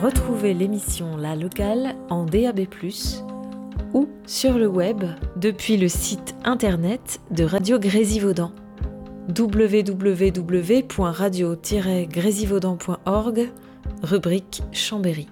Retrouvez l'émission La Locale en DAB+, ou sur le web depuis le site internet de Radio Grésivaudan, www.radio-grésivaudan.org, rubrique Chambéry.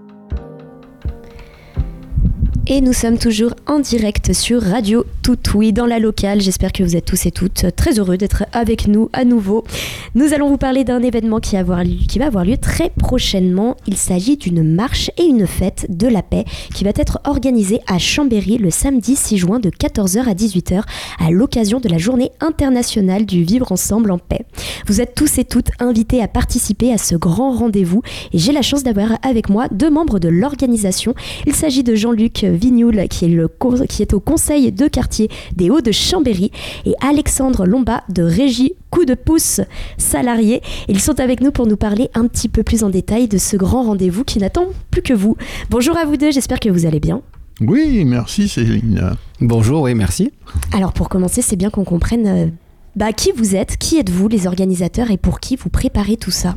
Et nous sommes toujours en direct sur Radio Toutoui dans La Locale. J'espère que vous êtes tous et toutes très heureux d'être avec nous à nouveau. Nous allons vous parler d'un événement qui va avoir lieu très prochainement. Il s'agit d'une marche et une fête de la paix qui va être organisée à Chambéry le samedi 6 juin de 14h à 18h à l'occasion de la Journée internationale du vivre ensemble en paix. Vous êtes tous et toutes invités à participer à ce grand rendez-vous et j'ai la chance d'avoir avec moi deux membres de l'organisation. Il s'agit de Jean-Luc Vignoul qui est au conseil de quartier des Hauts de Chambéry et Alexandre Lomba de Régie Coup de Pouce salarié. Ils sont avec nous pour nous parler un petit peu plus en détail de ce grand rendez-vous qui n'attend plus que vous. Bonjour à vous deux, j'espère que vous allez bien. Oui, merci Céline. Bonjour, oui, merci. Alors pour commencer, c'est bien qu'on comprenne qui vous êtes, qui êtes-vous les organisateurs et pour qui vous préparez tout ça.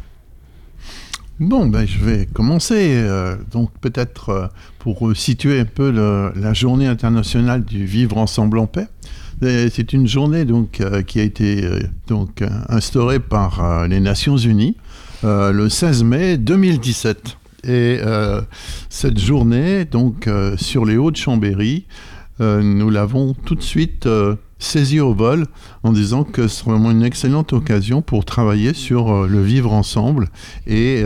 Bon, je vais commencer. Donc peut-être pour situer un peu la Journée internationale du vivre ensemble en paix. C'est une journée qui a été instaurée par les Nations Unies le 16 mai 2017. Et cette journée, sur les Hauts de Chambéry, nous l'avons tout de suite saisi au vol en disant que c'est vraiment une excellente occasion pour travailler sur le vivre ensemble. Et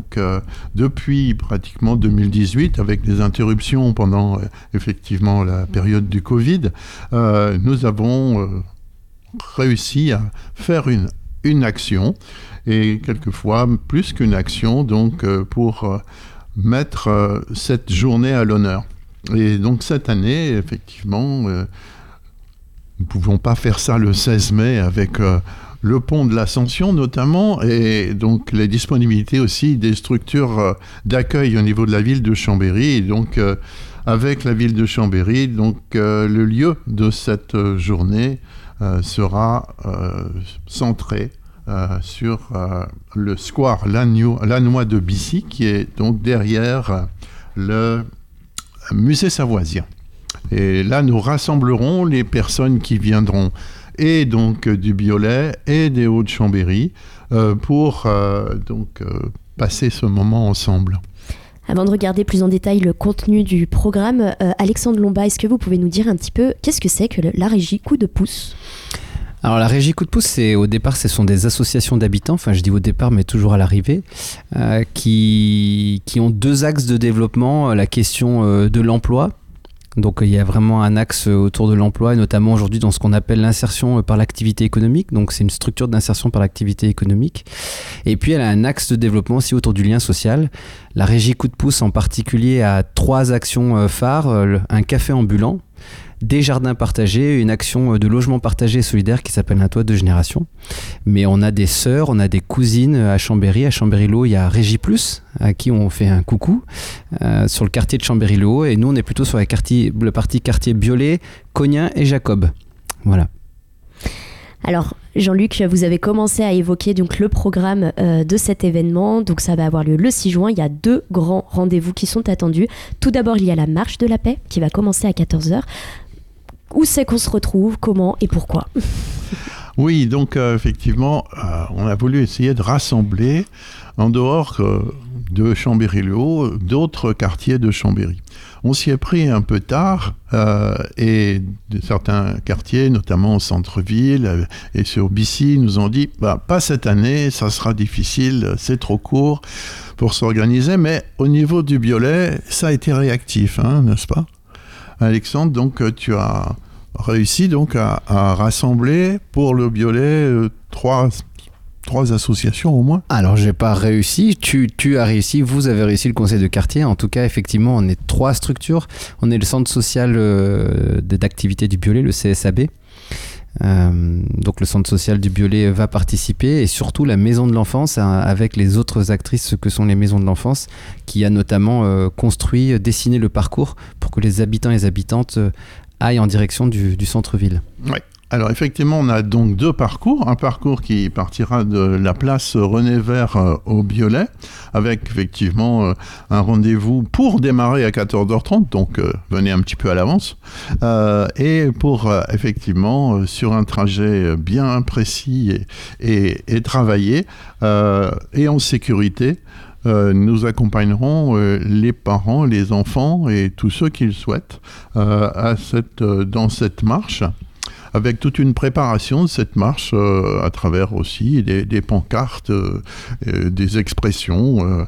depuis pratiquement 2018, avec des interruptions pendant effectivement la période du Covid, nous avons réussi à faire une action, et quelquefois plus qu'une action, pour mettre cette journée à l'honneur. Et donc cette année, effectivement, nous ne pouvons pas faire ça le 16 mai avec le pont de l'Ascension notamment, et donc les disponibilités aussi des structures d'accueil au niveau de la ville de Chambéry. Et donc avec la ville de Chambéry, le lieu de cette journée sera centré sur le square Lannoy de Bissy, qui est donc derrière le musée savoisien. Et là, nous rassemblerons les personnes qui viendront et du Biolay et des Hauts de Chambéry pour passer ce moment ensemble. Avant de regarder plus en détail le contenu du programme, Alexandre Lomba, est-ce que vous pouvez nous dire un petit peu qu'est-ce que c'est que la Régie Coup de Pouce ? Alors la Régie Coup de Pouce, au départ, ce sont des associations d'habitants, enfin je dis au départ, mais toujours à l'arrivée, qui ont deux axes de développement, la question de l'emploi. Donc il y a vraiment un axe autour de l'emploi, et notamment aujourd'hui dans ce qu'on appelle l'insertion par l'activité économique. Donc c'est une structure d'insertion par l'activité économique. Et puis elle a un axe de développement aussi autour du lien social. La Régie Coup de Pouce en particulier a trois actions phares. Un café ambulant, des jardins partagés, une action de logement partagé et solidaire qui s'appelle Un toit de génération. Mais on a des sœurs, on a des cousines à Chambéry. À Chambéry-le-Haut, il y a Régie Plus, à qui on fait un coucou, sur le quartier de Chambéry-le-Haut. Et nous, on est plutôt sur le parti quartier Biolay, Cognin et Jacob. Voilà. Alors, Jean-Luc, vous avez commencé à évoquer le programme de cet événement. Donc, ça va avoir lieu le 6 juin. Il y a deux grands rendez-vous qui sont attendus. Tout d'abord, il y a la marche de la paix qui va commencer à 14h. Où c'est qu'on se retrouve, comment et pourquoi ? Oui, effectivement, on a voulu essayer de rassembler en dehors de Chambéry-le-Haut d'autres quartiers de Chambéry. On s'y est pris un peu tard et certains quartiers, notamment au centre-ville et sur Bissy, nous ont dit pas cette année, ça sera difficile, c'est trop court pour s'organiser. Mais au niveau du Biolay, ça a été réactif, n'est-ce pas ? Alexandre, tu as réussi à rassembler pour le Biolay trois associations au moins. Alors j'ai pas réussi, tu as réussi, vous avez réussi, le conseil de quartier. En tout cas, effectivement, on est trois structures. On est le centre social d'activité du Biolay, le CSAB. Donc le centre social du Biolay va participer, et surtout la maison de l'enfance avec les autres actrices que sont les maisons de l'enfance, qui a notamment dessiné le parcours pour que les habitants et les habitantes aillent en direction du centre-ville. Oui, Alors effectivement, on a donc 2 parcours. Un parcours qui partira de la place René Vert au Biolay, avec effectivement un rendez-vous pour démarrer à 14h30, donc venez un petit peu à l'avance, et pour effectivement sur un trajet bien précis et travaillé, et en sécurité. Nous accompagnerons les parents, les enfants et tous ceux qui le souhaitent dans cette marche, avec toute une préparation de cette marche à travers aussi des pancartes, des expressions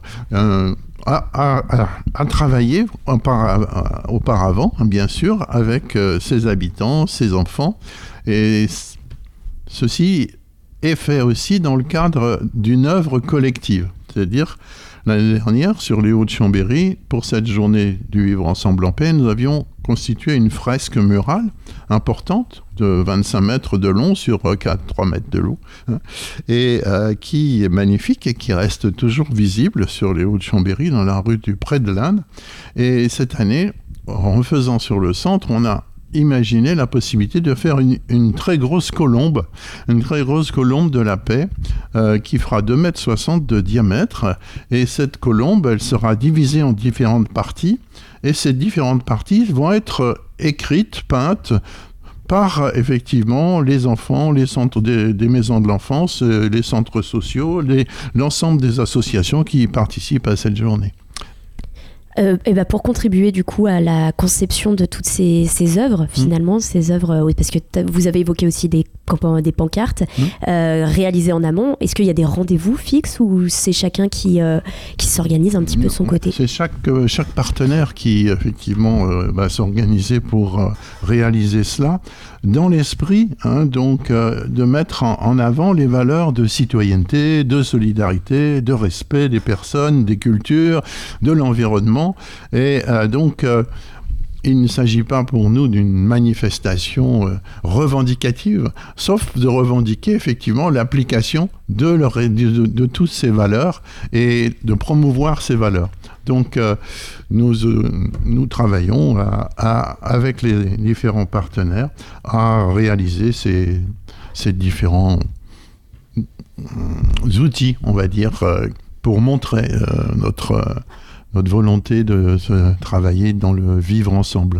à travailler auparavant, bien sûr, avec ses habitants, ses enfants. Et ceci est fait aussi dans le cadre d'une œuvre collective. C'est-à-dire, l'année dernière, sur les Hauts-de-Chambéry, pour cette journée du Vivre Ensemble en Paix, nous avions constitué une fresque murale importante de 25 mètres de long sur 3 mètres de long, et qui est magnifique et qui reste toujours visible sur les Hauts-de-Chambéry, dans la rue du Pré de l'Inde. Et cette année, en refaisant sur le centre, on a imaginé la possibilité de faire une très grosse colombe de la paix qui fera 2,60 m de diamètre, et cette colombe, elle sera divisée en différentes parties, et ces différentes parties vont être écrites, peintes par effectivement les enfants, les centres des maisons de l'enfance, les centres sociaux, l'ensemble des associations qui participent à cette journée. Et bah pour contribuer du coup à la conception de toutes ces œuvres, finalement, ces œuvres, oui, parce que vous avez évoqué aussi des pancartes réalisées en amont. Est-ce qu'il y a des rendez-vous fixes ou c'est chacun qui s'organise un petit peu de son côté ? C'est chaque partenaire qui effectivement va s'organiser pour réaliser cela, dans l'esprit donc de mettre en avant les valeurs de citoyenneté, de solidarité, de respect des personnes, des cultures, de l'environnement. Et donc, il ne s'agit pas pour nous d'une manifestation revendicative, sauf de revendiquer effectivement l'application de toutes ces valeurs et de promouvoir ces valeurs. Donc, nous travaillons avec les différents partenaires à réaliser ces différents outils, on va dire, pour montrer notre volonté de travailler dans le vivre ensemble.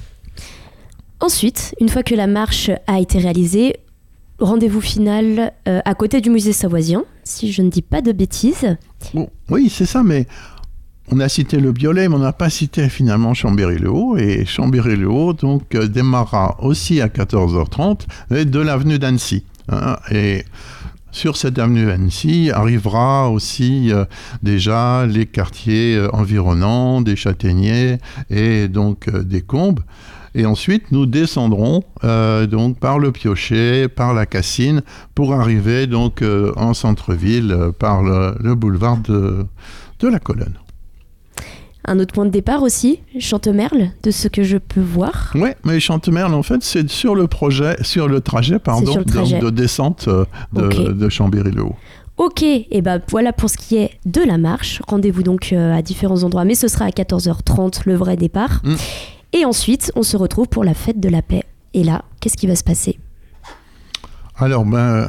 Ensuite, une fois que la marche a été réalisée, rendez-vous final à côté du musée Savoisien, si je ne dis pas de bêtises. Bon, oui, c'est ça, mais on a cité le Biolay, mais on n'a pas cité finalement Chambéry-le-Haut. Et Chambéry-le-Haut donc, démarrera aussi à 14h30 de l'avenue d'Annecy. Et sur cette avenue Annecy arrivera aussi déjà les quartiers environnants, des Châtaigniers et donc des Combes. Et ensuite, nous descendrons donc par le Piochet, par la Cassine, pour arriver donc en centre-ville par le boulevard de la Colonne. Un autre point de départ aussi, Chantemerle, de ce que je peux voir. Oui, mais Chantemerle, en fait, c'est sur le trajet, de descente de Chambéry-le-Haut. Ok, et ben voilà pour ce qui est de la marche. Rendez-vous donc à différents endroits, mais ce sera à 14h30 le vrai départ. Et ensuite, on se retrouve pour la fête de la paix. Et là, qu'est-ce qui va se passer ? Alors,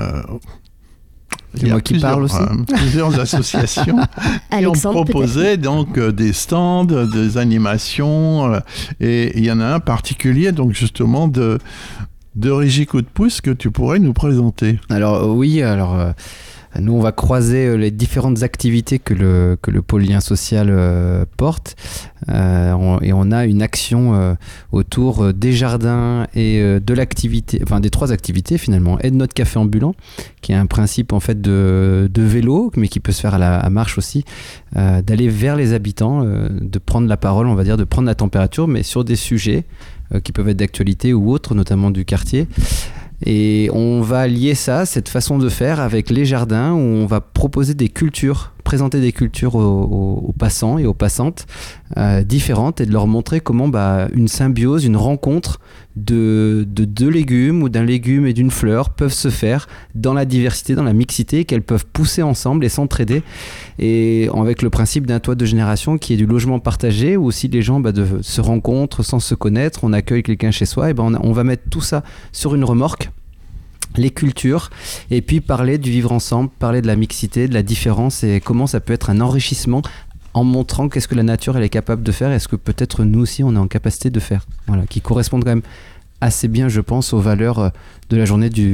c'est moi qui parle aussi. Plusieurs associations qui ont proposé donc des stands, des animations, et il y en a un particulier, donc justement de Régie Coup de Pouce que tu pourrais nous présenter. Alors oui, nous on va croiser les différentes activités que le pôle lien social porte, et on a une action autour des jardins et de l'activité, enfin des 3 activités finalement, et de notre café ambulant, qui est un principe en fait de vélo, mais qui peut se faire à marche aussi, d'aller vers les habitants, de prendre la parole, on va dire, de prendre la température, mais sur des sujets qui peuvent être d'actualité ou autres, notamment du quartier. Et on va lier ça, cette façon de faire, avec les jardins, où on va proposer des cultures, présenter des cultures aux passants et aux passantes différentes, et de leur montrer comment une symbiose, une rencontre de 2 légumes ou d'un légume et d'une fleur peuvent se faire dans la diversité, dans la mixité, qu'elles peuvent pousser ensemble et s'entraider, et avec le principe d'un toit de génération qui est du logement partagé, où aussi les gens se rencontrent sans se connaître, on accueille quelqu'un chez soi, et on va mettre tout ça sur une remorque les cultures, et puis parler du vivre ensemble, parler de la mixité, de la différence et comment ça peut être un enrichissement en montrant qu'est-ce que la nature elle est capable de faire et ce que peut-être nous aussi on est en capacité de faire. Voilà, qui correspondent quand même assez bien, je pense, aux valeurs de la journée du